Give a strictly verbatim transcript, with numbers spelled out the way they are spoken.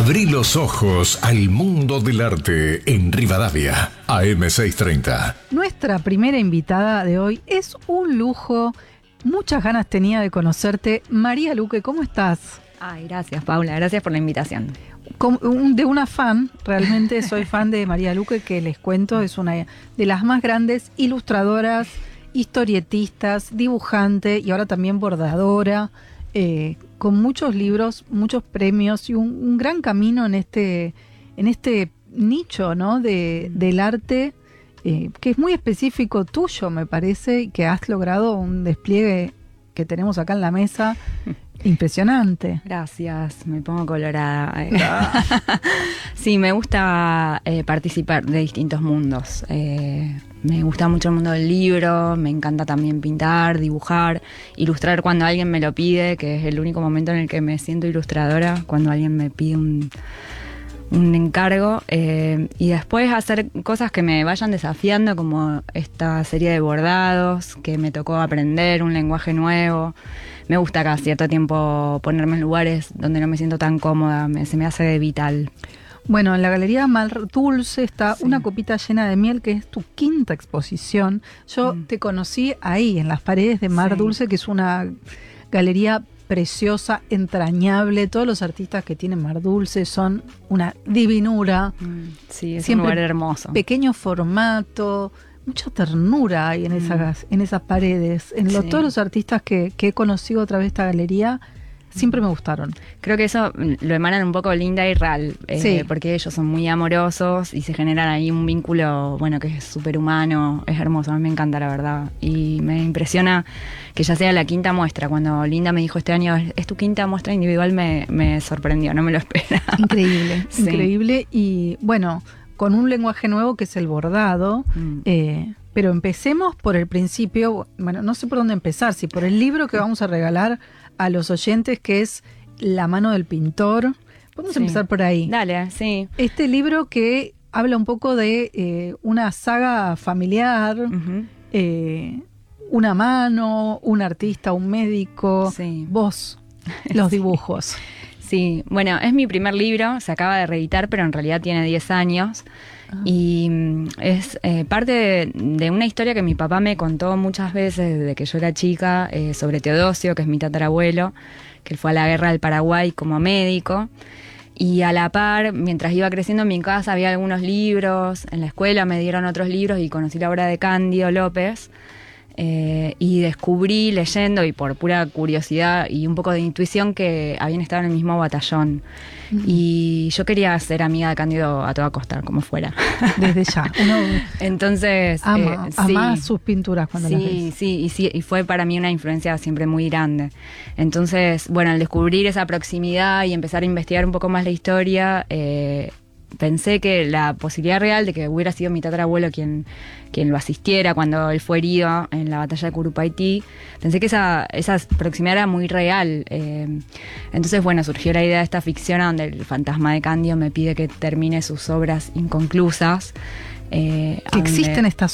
Abrí los ojos al mundo del arte en Rivadavia, A M seiscientos treinta. Nuestra primera invitada de hoy es un lujo. Muchas ganas tenía de conocerte. María Luque, ¿cómo estás? Ay, gracias, Paula. Gracias por la invitación. Como un- de una fan, realmente soy fan de María Luque, que les cuento, es una de las más grandes ilustradoras, historietistas, dibujante y ahora también bordadora, eh, con muchos libros, muchos premios y un, un gran camino en este, en este nicho, ¿no? de, del arte, eh, que es muy específico tuyo, me parece, y que has logrado un despliegue que tenemos acá en la mesa impresionante. Gracias, me pongo colorada. Sí, me gusta eh, participar de distintos mundos. Eh, me gusta mucho el mundo del libro, me encanta también pintar, dibujar, ilustrar cuando alguien me lo pide, que es el único momento en el que me siento ilustradora, cuando alguien me pide un, un encargo. Eh, y después hacer cosas que me vayan desafiando, como esta serie de bordados, que me tocó aprender un lenguaje nuevo. Me gusta cada cierto tiempo ponerme en lugares donde no me siento tan cómoda, me, se me hace vital. Bueno, en la Galería Mar Dulce está Sí. Una copita llena de miel, que es tu quinta exposición. Yo Mm. te conocí ahí, en las paredes de Mar Sí. Dulce, que es una galería preciosa, entrañable. Todos los artistas que tienen Mar Dulce son una divinura. Mm, Sí, es Siempre un lugar hermoso. Pequeño formato, mucha ternura hay en, Mm. esas, en esas paredes. En lo- Sí. todos los artistas que, que he conocido a través de esta galería siempre me gustaron. Creo que eso mm, lo emanan un poco Linda y Ral, eh, Sí. porque ellos son muy amorosos y se generan ahí un vínculo, bueno, que es súper humano, es hermoso, a mí me encanta la verdad. Y me impresiona que ya sea la quinta muestra. Cuando Linda me dijo este año, es, es tu quinta muestra individual, me, me sorprendió, no me lo esperaba. Increíble, Sí. increíble. Y bueno, con un lenguaje nuevo que es el bordado. Mm. eh, pero empecemos por el principio. Bueno, no sé por dónde empezar, si por el libro que vamos a regalar a los oyentes, que es La mano del pintor. Podemos Sí. empezar por ahí. Dale, sí. Este libro que habla un poco de eh, una saga familiar, Ujú. eh, una mano, un artista, un médico, Sí. vos, los dibujos. Sí, bueno, es mi primer libro, se acaba de reeditar, pero en realidad tiene diez años. Ah. Y mm, es eh, parte de, de una historia que mi papá me contó muchas veces desde que yo era chica, eh, sobre Teodosio, que es mi tatarabuelo, que él fue a la guerra del Paraguay como médico. Y a la par, mientras iba creciendo en mi casa, había algunos libros, en la escuela me dieron otros libros y conocí la obra de Cándido López. Eh, y descubrí leyendo y por pura curiosidad y un poco de intuición que habían estado en el mismo batallón. Ujú. Y yo quería ser amiga de Cándido a toda costa, como fuera. Desde ya. Uno Entonces, ama, eh, ama sí. sus pinturas cuando las Sí, ves. sí, y sí, y fue para mí una influencia siempre muy grande. Entonces, bueno, al descubrir esa proximidad y empezar a investigar un poco más la historia, eh, pensé que la posibilidad real de que hubiera sido mi tatarabuelo quien, quien lo asistiera cuando él fue herido en la batalla de Curupaytí, pensé que esa, esa proximidad era muy real. Eh, entonces, bueno, surgió la idea de esta ficción donde el fantasma de Cándido me pide que termine sus obras inconclusas. Eh, Que donde- existen estas